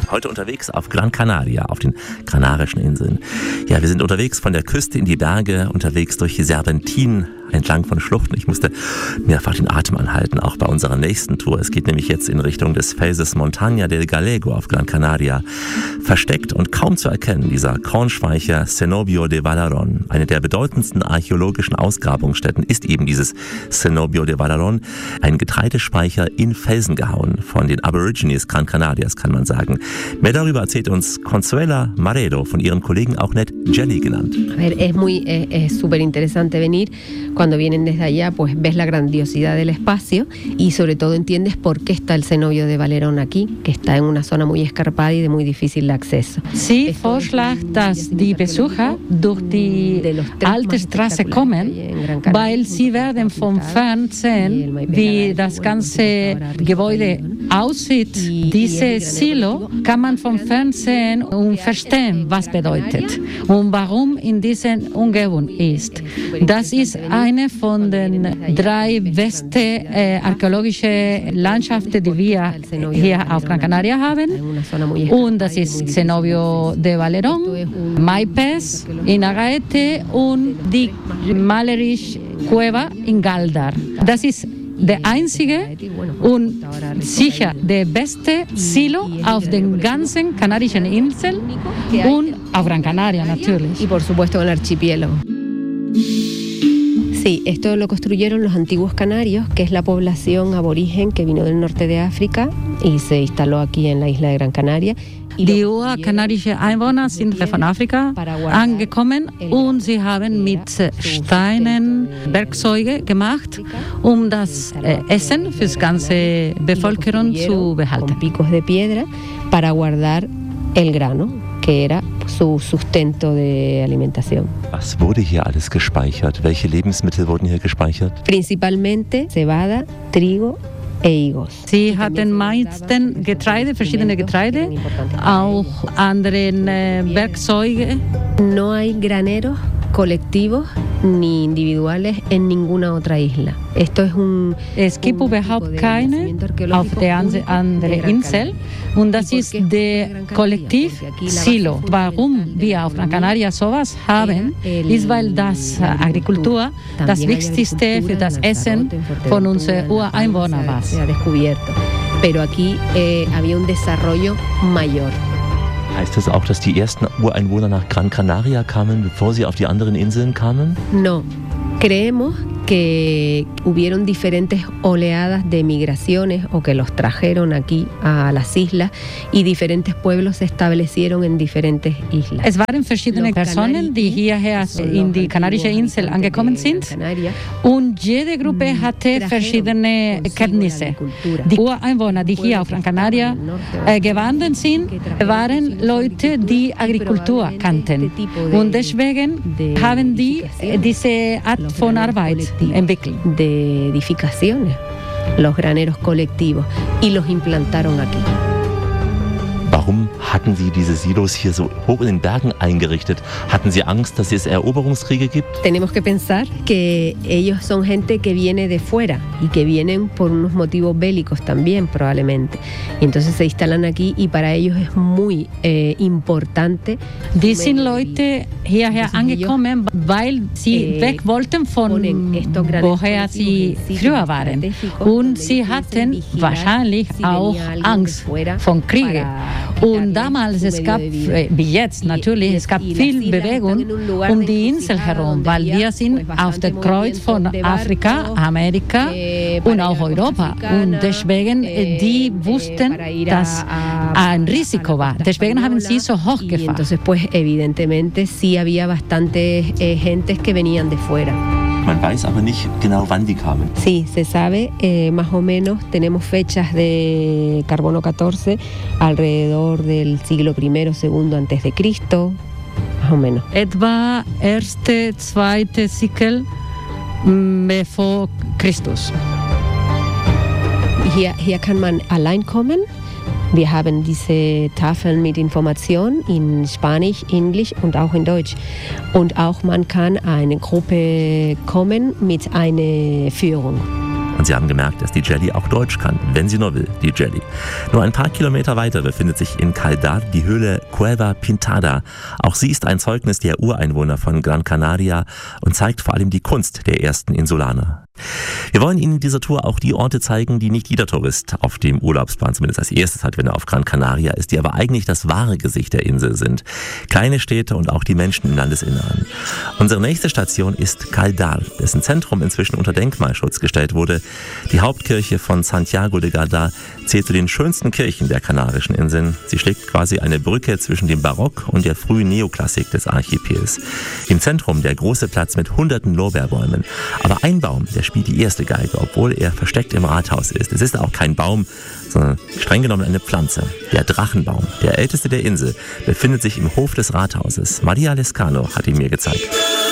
Heute unterwegs auf Gran Canaria, auf den Kanarischen Inseln. Ja, wir sind unterwegs von der Küste in die Berge, unterwegs durch die Serpentinen, entlang von Schluchten. Ich musste mehrfach den Atem anhalten, auch bei unserer nächsten Tour. Es geht nämlich jetzt in Richtung des Felses Montaña del Galego auf Gran Canaria. Versteckt und kaum zu erkennen, dieser Kornspeicher Cenobio de Valerón. Eine der bedeutendsten archäologischen Ausgrabungsstätten ist eben dieses Cenobio de Valerón. Ein Getreidespeicher in Felsen gehauen, von den Aborigines Gran Canarias, kann man sagen. Mehr darüber erzählt uns Consuela Maredo, von ihren Kollegen auch nett Jelly genannt. A ver, es súper interesante venir. Cuando vienen desde allá, pues ves la grandiosidad del espacio y sobre todo entiendes por qué está el Cenobio de Valerón aquí, que está en una zona muy escarpada y de muy difícil acceso. Sie vorschlägt, dass die Besucher durch die alte Straße kommen, weil sie werden vom Fernsehen, wie das ganze Gebäude aussieht. Dieses Silo kann man vom Fernsehen verstehen, was bedeutet und warum in dieser Umgebung ist. Das ist eine von den 3 besten archäologischen Landschaften, die wir hier auf Gran Canaria haben. Und das ist Cenobio de Valerón, Maipes in Arrayete und die malerische Cueva in Galdar. Das ist der einzige und sicher der beste Silo auf den ganzen Kanarischen Inseln und auf Gran Canaria natürlich. Y por supuesto en el archipiélago. Sí, esto lo construyeron los antiguos canarios, que es la población aborigen que vino del norte de África y se instaló aquí en la isla de Gran Canaria. Die urkanadischen Einwohner sind von Afrika angekommen und sie haben mit Steinen Werkzeuge gemacht, um das Essen für die ganze Bevölkerung zu behalten. Con picos de piedra para guardar el grano, que era su sustento de alimentación. Was wurde hier alles gespeichert? Welche Lebensmittel wurden hier gespeichert? Principalmente cebada, trigo e higos. Sie hatten meistens Getreide, verschiedene Getreide, auch andere Werkzeuge. No hay graneros colectivos ni individuales en ninguna otra isla. Esto es Es gibt überhaupt keine auf der anderen Insel und das ist der Kollektiv-Silo. Warum wir auf Gran Canaria sowas haben, ist, weil das Agrikultur das Wichtigste für das Essen von unseren Ureinwohnern war. Pero aquí había un desarrollo mayor. Heißt das auch, dass die ersten Ureinwohner nach Gran Canaria kamen, bevor sie auf die anderen Inseln kamen? No. Creemos que hubieron diferentes oleadas de migraciones o que los trajeron aquí a las islas y diferentes pueblos se establecieron en diferentes islas. Es waren verschiedene Personen, die hierher in die Kanarische Insel angekommen sind und jede Gruppe hatte verschiedene Kenntnisse. Die Ureinwohner, die hier auf Gran Canaria gewandert sind, waren Leute, die Agrikultur kannten und deswegen haben die diese Art von Arbeit entwickelt. De edificaciones, los graneros colectivos, y los implantaron aquí. Warum hatten Sie diese Silos hier so hoch in den Bergen eingerichtet? Hatten Sie Angst, dass es Eroberungskriege gibt? Tenemos que pensar que ellos son gente que viene de fuera y que vienen por unos motivos bélicos también probablemente. Y entonces se instalan aquí y para ellos es muy importante. Die sind Leute hierher angekommen, weil sie weg wollten von woher sie früher waren. Und sie hatten wahrscheinlich auch Angst von Kriegen. Und damals, es gab, wie jetzt natürlich, es gab viel Bewegung um die Insel herum, weil wir sind auf der Kreuz von Afrika, Amerika und auch Europa. Und deswegen, die wussten, dass ein Risiko war. Deswegen haben sie so hoch gefahren. Entonces, pues, evidentemente, sí había bastantes gentes que venían de fuera. Man weiß aber nicht genau, wann die kamen. Sí, se sabe, más o menos, tenemos fechas de carbono 14 alrededor del siglo I, II antes de Cristo, más o menos. Etwa erste, zweite Sikel bevor Christus. Hier kann man allein kommen. Wir haben diese Tafeln mit Information in Spanisch, Englisch und auch in Deutsch. Und auch man kann eine Gruppe kommen mit einer Führung. Sie haben gemerkt, dass die Jelly auch Deutsch kann, wenn sie nur will, die Jelly. Nur ein paar Kilometer weiter befindet sich in Caldar die Höhle Cueva Pintada. Auch sie ist ein Zeugnis der Ureinwohner von Gran Canaria und zeigt vor allem die Kunst der ersten Insulaner. Wir wollen Ihnen in dieser Tour auch die Orte zeigen, die nicht jeder Tourist auf dem Urlaubsplan zumindest als erstes hat, wenn er auf Gran Canaria ist, die aber eigentlich das wahre Gesicht der Insel sind. Kleine Städte und auch die Menschen im Landesinneren. Unsere nächste Station ist Caldar, dessen Zentrum inzwischen unter Denkmalschutz gestellt wurde. Die Hauptkirche von Santiago de Galdar zählt zu den schönsten Kirchen der Kanarischen Inseln. Sie schlägt quasi eine Brücke zwischen dem Barock und der frühen Neoklassik des Archipels. Im Zentrum der große Platz mit hunderten Lorbeerbäumen. Aber ein Baum, der spielt die erste Geige, obwohl er versteckt im Rathaus ist. Es ist auch kein Baum, sondern streng genommen eine Pflanze. Der Drachenbaum, der älteste der Insel, befindet sich im Hof des Rathauses. Maria Lescano hat ihn mir gezeigt.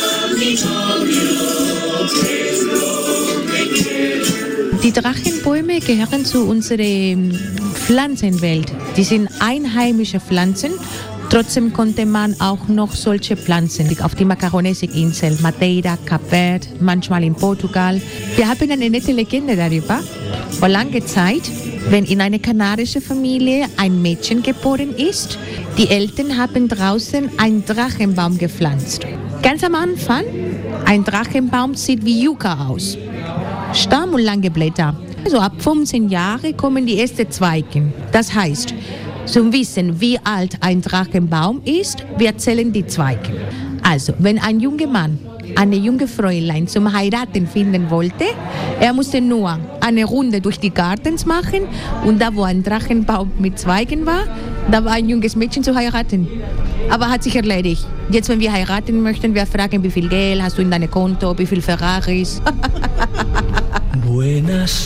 Die Drachenbäume gehören zu unserer Pflanzenwelt. Die sind einheimische Pflanzen. Trotzdem konnte man auch noch solche Pflanzen auf die Macaronesic-Insel, Madeira, Kap Verde, manchmal in Portugal. Wir haben eine nette Legende darüber. Vor langer Zeit, wenn in einer kanarischen Familie ein Mädchen geboren ist, die Eltern haben draußen einen Drachenbaum gepflanzt. Ganz am Anfang, ein Drachenbaum sieht wie Yucca aus. Stamm und lange Blätter. Also ab 15 Jahren kommen die ersten Zweige. Das heißt, zum Wissen, wie alt ein Drachenbaum ist, wir zählen die Zweige. Also, wenn ein junger Mann eine junge Fräulein zum Heiraten finden wollte, er musste nur eine Runde durch die Gardens machen und da, wo ein Drachenbaum mit Zweigen war, da war ein junges Mädchen zu heiraten. Aber hat sich erledigt. Jetzt, wenn wir heiraten möchten, wir fragen, wie viel Geld hast du in deinem Konto, wie viel Ferraris. Buenas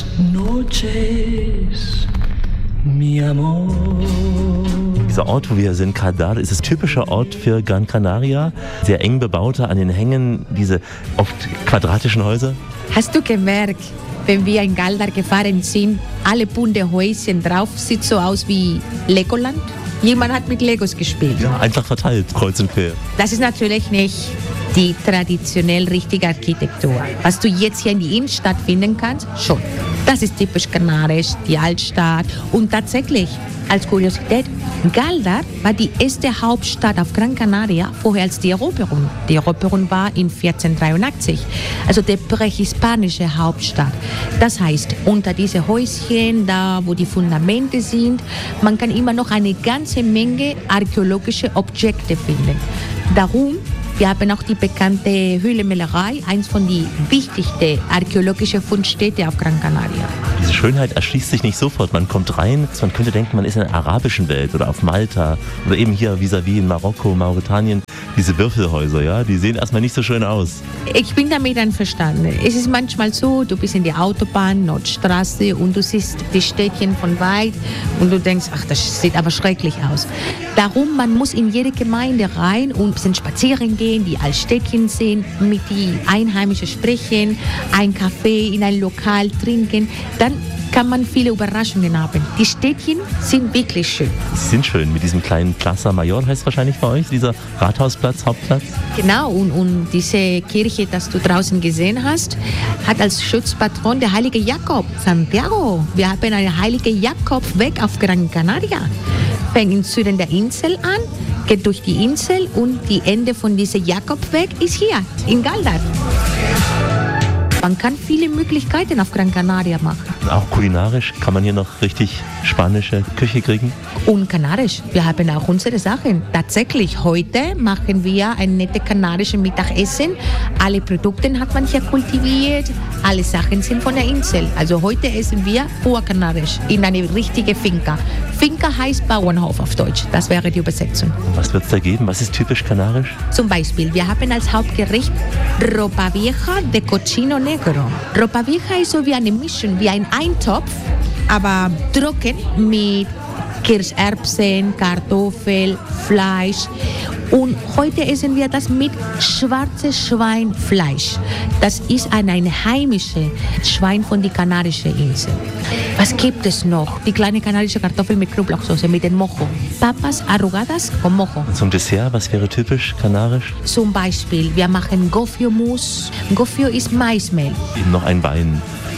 noches, mi amor. Dieser Ort, wo wir sind, Caldar, ist ein typischer Ort für Gran Canaria. Sehr eng bebauter, an den Hängen diese oft quadratischen Häuser. Hast du gemerkt, wenn wir in Caldar gefahren sind, alle bunte Häuschen drauf, sieht so aus wie Legoland? Jemand hat mit Legos gespielt. Ja, einfach verteilt, kreuz und quer. Das ist natürlich nicht die traditionell richtige Architektur. Was du jetzt hier in die Innenstadt finden kannst, schon. Das ist typisch kanarisch, die Altstadt. Und tatsächlich, als Kuriosität, Caldar war die erste Hauptstadt auf Gran Canaria, vorher als die Eroberung. Die Eroberung war in 1483, also die prähispanische Hauptstadt. Das heißt, unter diese Häuschen, da wo die Fundamente sind, man kann immer noch eine ganze Menge archäologische Objekte finden. Darum, wir haben auch die bekannte Höhlenmalerei, eins von den wichtigsten archäologischen Fundstätten auf Gran Canaria. Diese Schönheit erschließt sich nicht sofort. Man kommt rein, man könnte denken, man ist in der arabischen Welt oder auf Malta oder eben hier vis-à-vis in Marokko, Mauretanien. Diese Würfelhäuser, ja, die sehen erstmal nicht so schön aus. Ich bin damit einverstanden. Es ist manchmal so, du bist in der Autobahn, Nordstraße und du siehst die Städtchen von weit und du denkst, ach, das sieht aber schrecklich aus. Darum, man muss in jede Gemeinde rein und ein bisschen spazieren gehen, die als Städtchen sehen, mit den Einheimischen sprechen, ein Kaffee in ein Lokal trinken, dann kann man viele Überraschungen haben. Die Städtchen sind wirklich schön. Sie sind schön mit diesem kleinen Plaza Mayor, heißt wahrscheinlich bei euch, dieser Rathausplatz, Hauptplatz? Genau, und diese Kirche, das du draußen gesehen hast, hat als Schutzpatron der heilige Jakob, Santiago. Wir haben einen heiligen Jakobweg auf Gran Canaria. Fängt im Süden der Insel an, geht durch die Insel und die Ende von diesem Jakobweg ist hier, in Caldar. Man kann viele Möglichkeiten auf Gran Canaria machen. Auch kulinarisch kann man hier noch richtig spanische Küche kriegen? Und kanarisch. Wir haben auch unsere Sachen. Tatsächlich, heute machen wir ein nettes kanarisches Mittagessen. Alle Produkte hat man hier kultiviert. Alle Sachen sind von der Insel. Also heute essen wir urkanarisch in eine richtige Finca. Finca heißt Bauernhof auf Deutsch. Das wäre die Übersetzung. Und was wird es da geben? Was ist typisch kanarisch? Zum Beispiel, wir haben als Hauptgericht Ropa Vieja de Cochino Negro. Ropa Vieja ist so wie eine Mischung, wie ein Eintopf, aber trocken mit Kirscherbsen, Kartoffel, Fleisch. Und heute essen wir das mit schwarzes Schweinfleisch. Das ist ein heimisches Schwein von der Kanarischen Insel. Was gibt es noch? Die kleine kanarische Kartoffel mit Knoblauchsoße, mit dem Mojo. Papas arrugadas con Mojo. Und zum Dessert, was wäre typisch kanarisch? Zum Beispiel, wir machen Gofio-Mousse. Gofio ist Maismehl. Eben noch ein Wein.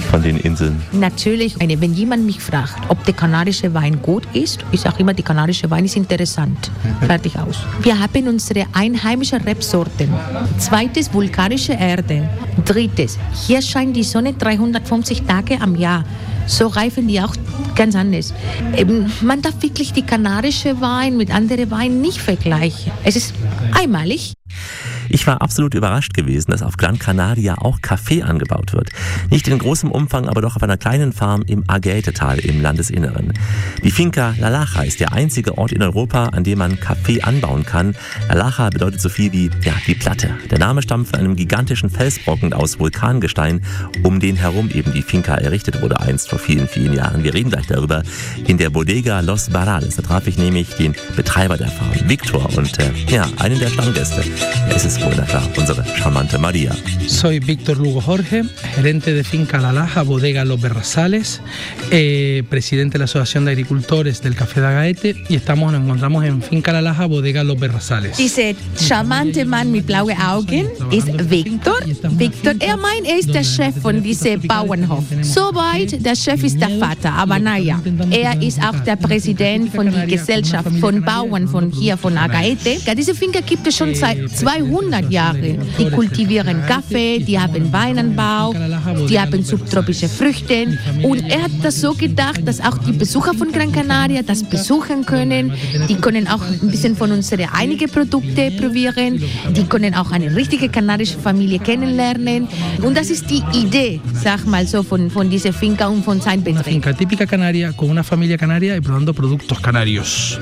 von den Inseln? Natürlich, wenn jemand mich fragt, ob der kanarische Wein gut ist, ich sage immer, der kanarische Wein ist interessant. Fertig aus. Wir haben unsere einheimischen Rebsorten. Zweites, vulkanische Erde. Drittes, hier scheint die Sonne 350 Tage am Jahr. So reifen die auch ganz anders. Man darf wirklich die kanarische Wein mit anderen Weinen nicht vergleichen. Es ist einmalig. Ich war absolut überrascht gewesen, dass auf Gran Canaria auch Kaffee angebaut wird. Nicht in großem Umfang, aber doch auf einer kleinen Farm im Agaete-Tal im Landesinneren. Die Finca La Laja ist der einzige Ort in Europa, an dem man Kaffee anbauen kann. La Laja bedeutet so viel wie die Platte. Der Name stammt von einem gigantischen Felsbrocken aus Vulkangestein, um den herum eben die Finca errichtet wurde, einst vor vielen, vielen Jahren. Wir reden gleich darüber in der Bodega Los Barrales. Da traf ich nämlich den Betreiber der Farm, Victor, und einen der Stammgäste. Es ist wohl, na klar, unsere charmante María. Soy Víctor Lugo Jorge, gerente de Finca La Laja, Bodega Los Barrales, presidente de la Asociación de Agricultores del Café de Agaete, y nos encontramos en Finca La Laja, Bodega Los Barrales. Dieser charmante Mann mit blauen Augen ist Victor. Victor, er ist der Chef von diesem Bauernhof. Soweit, der Chef ist der Vater, aber naja, er ist auch der Präsident von der Gesellschaft von Bauern von Agaete. Ja, diese Finca gibt es schon seit 200 Jahren. Die kultivieren Kaffee, die haben Weinanbau, die haben subtropische Früchte. Und er hat das so gedacht, dass auch die Besucher von Gran Canaria das besuchen können. Die können auch ein bisschen von unseren einigen Produkte probieren. Die können auch eine richtige kanarische Familie kennenlernen. Und das ist die Idee, sag mal so, von dieser Finca und von seinem Betrieb. Una finca típica canaria con una familia canaria y probando productos canarios.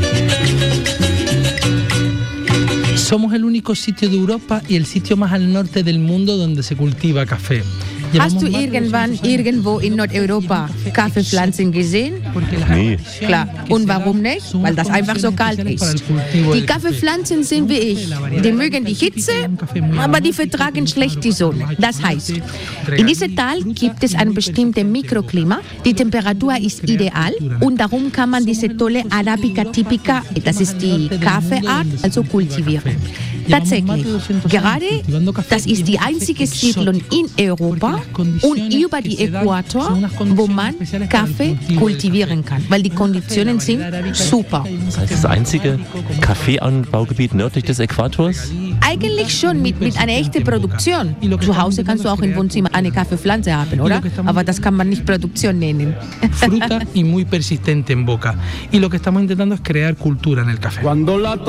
Somos el único sitio de Europa y el sitio más al norte del mundo donde se cultiva café. Hast du irgendwann irgendwo in Nordeuropa Kaffeepflanzen gesehen? Nee. Klar. Und warum nicht? Weil das einfach so kalt ist. Die Kaffeepflanzen sind wie ich. Die mögen die Hitze, aber die vertragen schlecht die Sonne. Das heißt, in diesem Tal gibt es ein bestimmtes Mikroklima. Die Temperatur ist ideal und darum kann man diese tolle Arabica typica, das ist die Kaffeeart, also kultivieren. Tatsächlich, gerade das ist die einzige Siedlung in Europa und über die Äquator, wo man Kaffee kultivieren kann, weil die Konditionen sind super. Das heißt, das einzige Kaffeeanbaugebiet nördlich des Äquators? Eigentlich schon mit einer echten Produktion. Zu Hause kannst du auch im Wohnzimmer eine Kaffeepflanze haben, oder? Aber das kann man nicht Produktion nennen. Fruta y muy persistente en boca. Y lo que estamos intentando es crear cultura en el café.